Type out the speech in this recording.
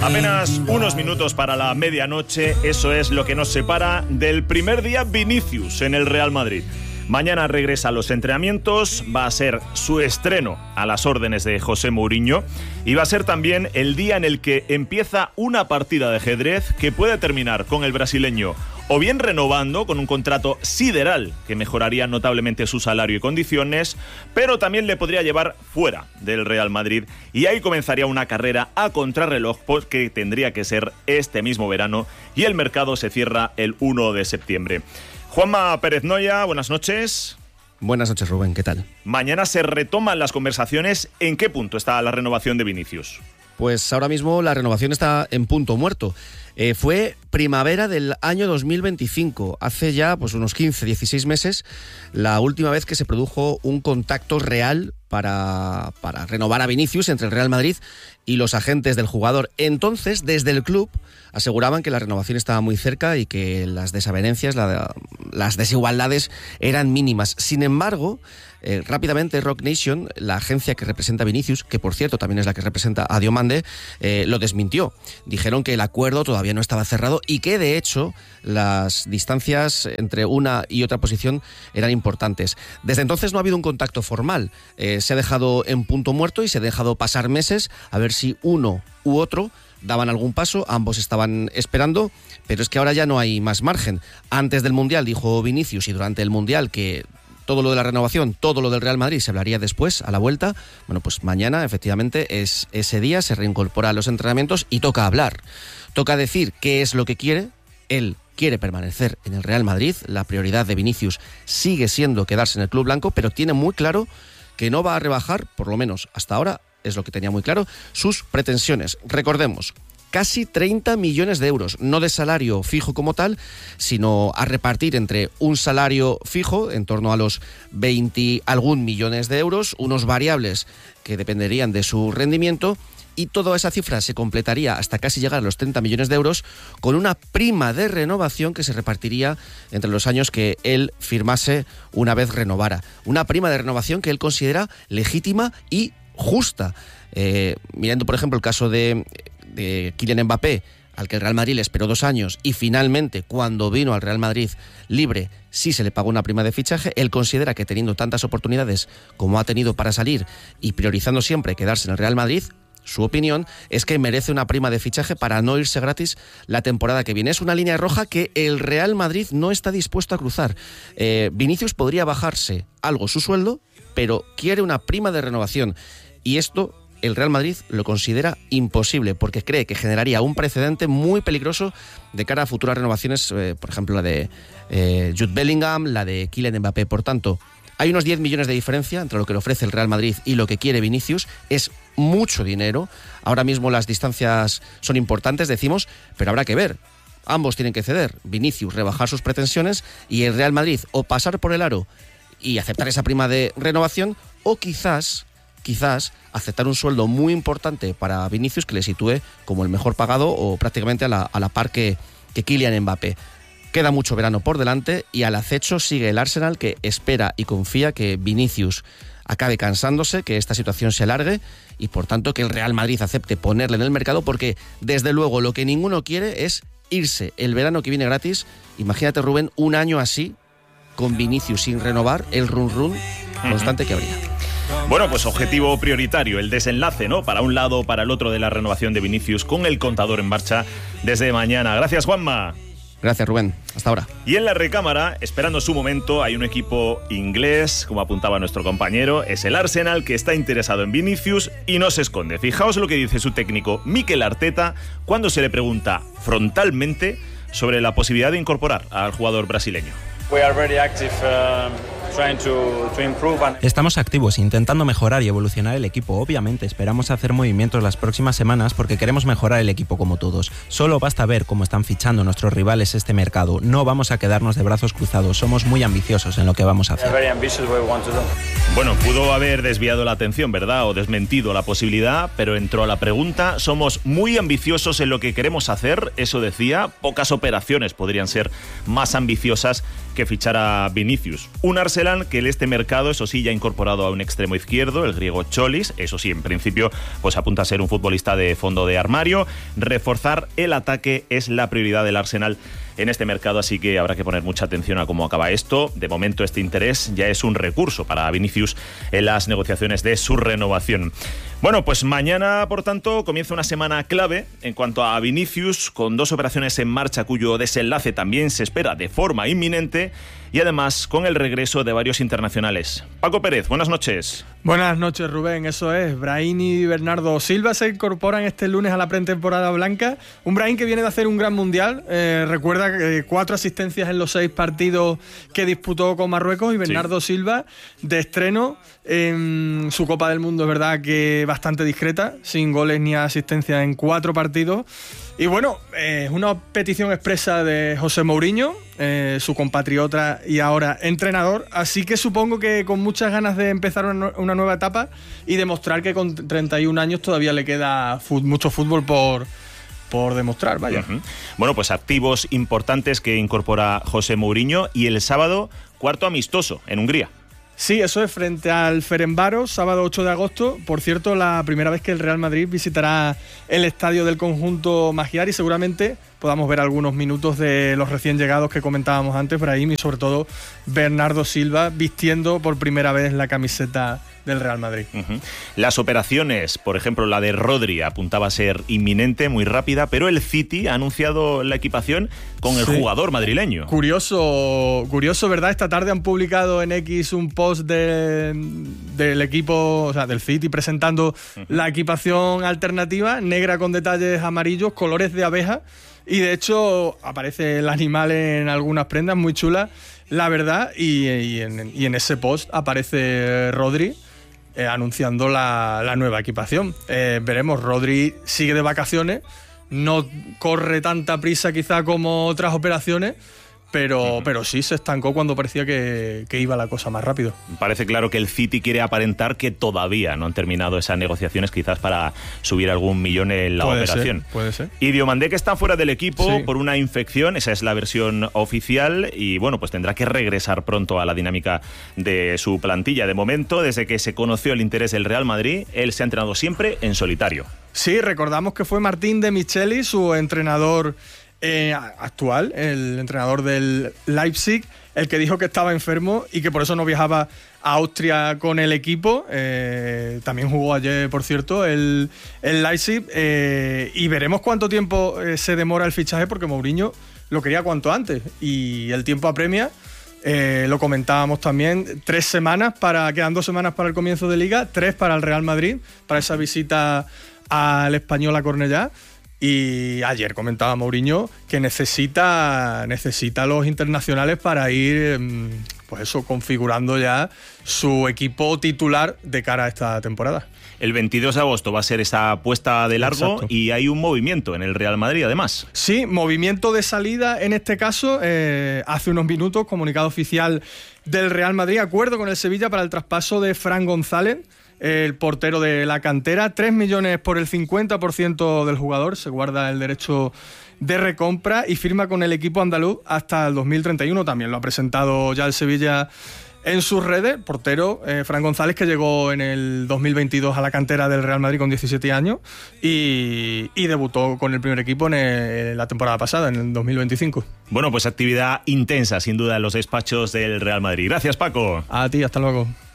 Apenas unos minutos para la medianoche, eso es lo que nos separa del primer día Vinicius en el Real Madrid. Mañana regresa a los entrenamientos, va a ser su estreno a las órdenes de José Mourinho y va a ser también el día en el que empieza una partida de ajedrez que puede terminar con el brasileño o bien renovando con un contrato sideral que mejoraría notablemente su salario y condiciones, pero también le podría llevar fuera del Real Madrid y ahí comenzaría una carrera a contrarreloj que tendría que ser este mismo verano y el mercado se cierra el 1 de septiembre. Juanma Pérez Noya, buenas noches. Buenas noches, Rubén, ¿qué tal? Mañana se retoman las conversaciones. ¿En qué punto está la renovación de Vinicius? Pues ahora mismo la renovación está en punto muerto. Fue primavera del año 2025, hace ya pues unos 15, 16 meses, la última vez que se produjo un contacto real para renovar a Vinicius entre el Real Madrid y los agentes del jugador. Entonces, desde el club aseguraban que la renovación estaba muy cerca y que las desavenencias, las desigualdades eran mínimas. Sin embargo, rápidamente Rock Nation, la agencia que representa a Vinicius, que por cierto también es la que representa a Diomande, lo desmintió. Dijeron que el acuerdo todavía no estaba cerrado y que de hecho las distancias entre una y otra posición eran importantes. Desde entonces no ha habido un contacto formal. Se ha dejado en punto muerto y se ha dejado pasar meses a ver si uno u otro daban algún paso. Ambos estaban esperando, pero es que ahora ya no hay más margen. Antes del Mundial dijo Vinicius y durante el Mundial que todo lo de la renovación, todo lo del Real Madrid se hablaría después, a la vuelta. Bueno, pues mañana efectivamente es ese día, se reincorpora a los entrenamientos y toca hablar. Toca decir qué es lo que quiere. Él quiere permanecer en el Real Madrid. La prioridad de Vinicius sigue siendo quedarse en el club blanco, pero tiene muy claro que no va a rebajar, por lo menos hasta ahora, es lo que tenía muy claro, sus pretensiones. Recordemos, casi 30 millones de euros, no de salario fijo como tal, sino a repartir entre un salario fijo, en torno a los 20 algún millones de euros, unos variables que dependerían de su rendimiento, y toda esa cifra se completaría hasta casi llegar a los 30 millones de euros con una prima de renovación que se repartiría entre los años que él firmase una vez renovara. Una prima de renovación que él considera legítima y justa. Mirando, por ejemplo, el caso de Kylian Mbappé, al que el Real Madrid le esperó 2 años y finalmente, cuando vino al Real Madrid libre, sí se le pagó una prima de fichaje. Él considera que teniendo tantas oportunidades como ha tenido para salir y priorizando siempre quedarse en el Real Madrid, su opinión es que merece una prima de fichaje para no irse gratis la temporada que viene. Es una línea roja que el Real Madrid no está dispuesto a cruzar. Vinicius podría bajarse algo su sueldo, pero quiere una prima de renovación. Y esto el Real Madrid lo considera imposible porque cree que generaría un precedente muy peligroso de cara a futuras renovaciones, por ejemplo la de Jude Bellingham, la de Kylian Mbappé. Por tanto, hay unos 10 millones de diferencia entre lo que le ofrece el Real Madrid y lo que quiere Vinicius. Es mucho dinero. Ahora mismo las distancias son importantes, decimos, pero habrá que ver. Ambos tienen que ceder. Vinicius rebajar sus pretensiones y el Real Madrid o pasar por el aro y aceptar esa prima de renovación o quizás aceptar un sueldo muy importante para Vinicius que le sitúe como el mejor pagado o prácticamente a la par que Kylian Mbappé. Queda mucho verano por delante y al acecho sigue el Arsenal, que espera y confía que Vinicius acabe cansándose, que esta situación se alargue y por tanto que el Real Madrid acepte ponerle en el mercado, porque desde luego lo que ninguno quiere es irse el verano que viene gratis. Imagínate, Rubén, un año así con Vinicius sin renovar, el run constante que habría. Bueno, pues objetivo prioritario, el desenlace, ¿no? Para un lado o para el otro de la renovación de Vinicius, con el contador en marcha desde mañana. Gracias, Juanma. Gracias, Rubén. Hasta ahora. Y en la recámara, esperando su momento, hay un equipo inglés, como apuntaba nuestro compañero, es el Arsenal, que está interesado en Vinicius y no se esconde. Fijaos lo que dice su técnico, Mikel Arteta, cuando se le pregunta frontalmente sobre la posibilidad de incorporar al jugador brasileño. Estamos activos, intentando mejorar y evolucionar el equipo. Obviamente esperamos hacer movimientos las próximas semanas porque queremos mejorar el equipo como todos. Solo basta ver cómo están fichando nuestros rivales este mercado. No vamos a quedarnos de brazos cruzados, somos muy ambiciosos en lo que vamos a hacer. Bueno, pudo haber desviado la atención, ¿verdad? O desmentido la posibilidad, pero entró a la pregunta. Somos muy ambiciosos en lo que queremos hacer, eso decía. Pocas operaciones podrían ser más ambiciosas que fichar a Vinicius. Un Arsenal Midtjylland, que este mercado, eso sí, ya ha incorporado a un extremo izquierdo, el griego Cholis. Eso sí, en principio, pues apunta a ser un futbolista de fondo de armario. Reforzar el ataque es la prioridad del Arsenal en este mercado, así que habrá que poner mucha atención a cómo acaba esto. De momento, este interés ya es un recurso para Vinicius en las negociaciones de su renovación. Bueno, pues mañana, por tanto, comienza una semana clave en cuanto a Vinicius, con 2 operaciones en marcha cuyo desenlace también se espera de forma inminente, y además con el regreso de varios internacionales. Paco Pérez, buenas noches. Buenas noches, Rubén. Eso es, Brahim y Bernardo Silva se incorporan este lunes a la pretemporada blanca. Un Brahim que viene de hacer un gran mundial. Recuerda 4 asistencias en los 6 partidos que disputó con Marruecos, y Bernardo Silva de estreno en su Copa del Mundo, es verdad que bastante discreta, sin goles ni asistencias en 4 partidos. Y bueno, es una petición expresa de José Mourinho, su compatriota y ahora entrenador, así que supongo que con muchas ganas de empezar una nueva etapa y demostrar que con 31 años todavía le queda mucho fútbol por demostrar, vaya. Bueno, pues activos importantes que incorpora José Mourinho, y el sábado 4º amistoso en Hungría. Sí, eso es frente al Ferencváros, sábado 8 de agosto. Por cierto, la primera vez que el Real Madrid visitará el estadio del conjunto Magyar, y seguramente podamos ver algunos minutos de los recién llegados que comentábamos antes, Brahim y sobre todo Bernardo Silva, vistiendo por primera vez la camiseta del Real Madrid. Las operaciones, por ejemplo, la de Rodri apuntaba a ser inminente, muy rápida, pero el City ha anunciado la equipación con el jugador madrileño. Curioso, ¿verdad? Esta tarde han publicado en X un post del equipo, o sea, del City, presentando la equipación alternativa, negra con detalles amarillos, colores de abeja, y de hecho aparece el animal en algunas prendas, muy chulas, la verdad, y en ese post aparece Rodri anunciando la nueva equipación. Veremos, Rodri sigue de vacaciones, no corre tanta prisa quizá como otras operaciones, pero sí se estancó cuando parecía que iba la cosa más rápido. Parece claro que el City quiere aparentar que todavía no han terminado esas negociaciones, quizás para subir algún millón en la operación. Puede ser. Y Diomandé, que está fuera del equipo por una infección, esa es la versión oficial, y bueno, pues tendrá que regresar pronto a la dinámica de su plantilla. De momento, desde que se conoció el interés del Real Madrid, él se ha entrenado siempre en solitario. Sí, recordamos que fue Martín de Micheli, su entrenador actual, el entrenador del Leipzig, el que dijo que estaba enfermo y que por eso no viajaba a Austria con el equipo. También jugó ayer, por cierto, el Leipzig, y veremos cuánto tiempo se demora el fichaje, porque Mourinho lo quería cuanto antes y el tiempo apremia. Lo comentábamos también, 3 semanas quedan 2 semanas para el comienzo de Liga, 3 para el Real Madrid, para esa visita al Español a Cornellá. Y ayer comentaba Mourinho que necesita a los internacionales para ir, pues eso, configurando ya su equipo titular de cara a esta temporada. El 22 de agosto va a ser esa puesta de largo. Exacto. Y hay un movimiento en el Real Madrid, además. Sí, movimiento de salida en este caso. Hace unos minutos, comunicado oficial del Real Madrid, acuerdo con el Sevilla para el traspaso de Fran González, el portero de la cantera. 3 millones por el 50% del jugador, se guarda el derecho de recompra y firma con el equipo andaluz hasta el 2031. También lo ha presentado ya el Sevilla en sus redes. Portero Fran González, que llegó en el 2022 a la cantera del Real Madrid con 17 años y debutó con el primer equipo en la temporada pasada, en el 2025. Bueno, pues actividad intensa sin duda en los despachos del Real Madrid. Gracias, Paco. A ti, hasta luego.